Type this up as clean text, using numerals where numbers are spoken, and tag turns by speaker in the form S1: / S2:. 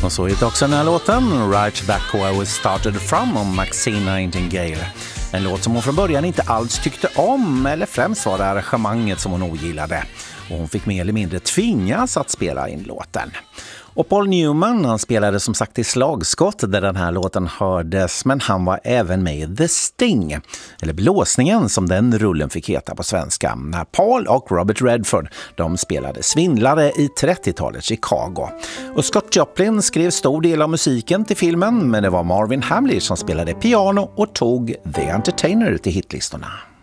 S1: Och så heter också den här låten Right Back Where We Started From om Maxine Nightingale. En låt som hon från början inte alls tyckte om, eller främst var det arrangemanget som hon ogillade. Och hon fick mer eller mindre tvingas att spela in låten. Och Paul Newman, han spelade som sagt i Slagskott där den här låten hördes, men han var även med i The Sting, eller Blåsningen som den rullen fick heta på svenska, när Paul och Robert Redford, de spelade svindlare i 30-talets Chicago. Och Scott Joplin skrev stor del av musiken till filmen, men det var Marvin Hamlisch som spelade piano och tog The Entertainer till hitlistorna.